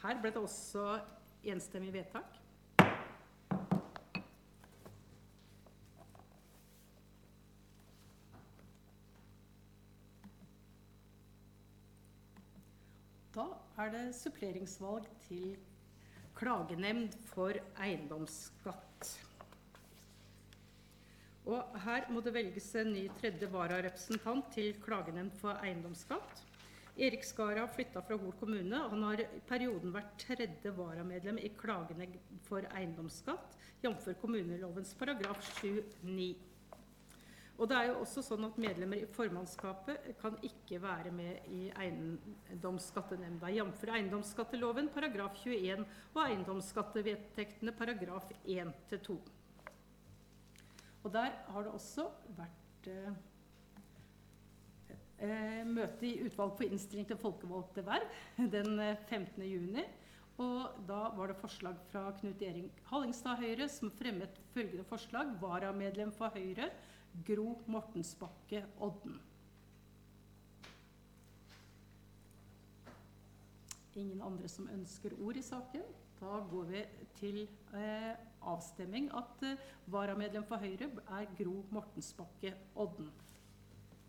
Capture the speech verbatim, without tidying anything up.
her ble det også enstemmig vedtak. Da er det suppleringsvalg til klagenemnd for eiendomsskatt. Og her må det velges en ny tredje vararepresentant til klagenemnd for eiendomsskatt. Erik Skara har flyttet fra Hol kommune, og han har i perioden vært tredje varamedlem i klagenemnd for eiendomsskatt, jf. kommunelovens paragraf sju ni. Og det er jo også sånn at medlemmer i formannskapet kan ikke være med i eiendomsskattenemnda, jf. eiendomsskatteloven paragraf tjueen og eiendomsskattevedtektene paragraf én til to. Og der har det også vært eh, eh, møte i utvalg for innstilling til folkevalgte verv den femtende juni. Og da var det forslag fra Knut Erik Hallingstad Høyre som fremmet følgende forslag: varamedlem for Høyre, Gro Mortensbakke Odden. Ingen andre som ønsker ord i saken. Da går vi til eh, avstemming at eh, varamedlem for Høyre er Gro Mortensbakke Odden.